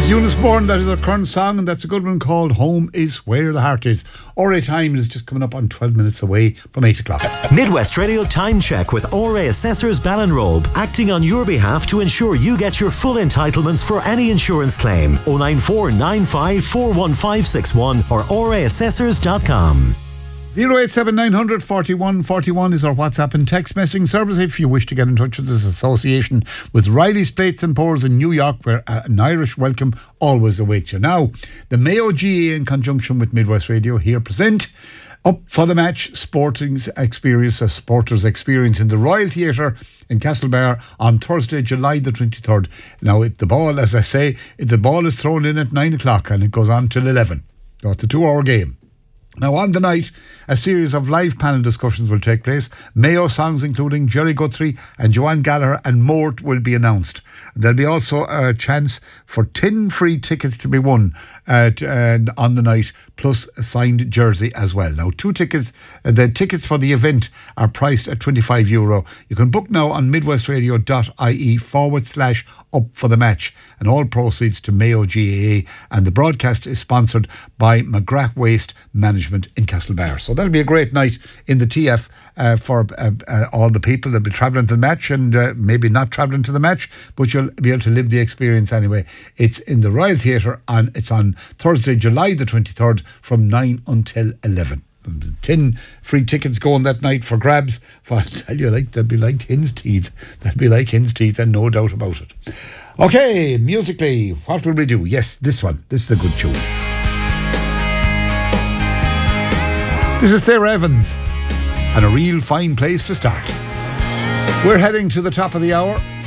Eunice Bourne, that is her current song, and that's a good one called Home is Where the Heart Is. RA time is just coming up on 12 minutes away from 8 o'clock. Midwest Radio Time Check with RA Assessors Ballinrobe, acting on your behalf to ensure you get your full entitlements for any insurance claim. 094 95 41561 or raassessors.com. 087 900 41 41 is our WhatsApp and text messaging service if you wish to get in touch with this association with Riley's Plates and Pours in New York, where an Irish welcome always awaits you. Now, the Mayo GA in conjunction with Midwest Radio here present Up for the Match Sporting's Experience, a supporters' experience in the Royal Theatre in Castlebar on Thursday, July the 23rd. Now, the ball, as I say, the ball is thrown in at 9 o'clock and it goes on till 11. So it's a 2-hour game. Now, on the night, a series of live panel discussions will take place. Mayo songs including Jerry Guthrie and Joanne Gallagher and more will be announced. There'll be also a chance for 10 free tickets to be won on the night, plus a signed jersey as well. Now, the tickets for the event are priced at €25. You can book now on midwestradio.ie/up for the match, and all proceeds to Mayo GAA, and the broadcast is sponsored by McGrath Waste Management in Castlebar. So that'll be a great night in the TF for all the people that'll be travelling to the match and maybe not travelling to the match, but you'll be able to live the experience anyway. It's in the Royal Theatre and it's on Thursday, July the 23rd from 9 until 11. 10 free tickets going that night for grabs. I tell you, they'll be like hen's teeth. They'll be like hen's teeth, and no doubt about it. Okay, musically, what will we do? Yes, this one. This is a good tune. This is Sarah Evans, and a real fine place to start. We're heading to the top of the hour.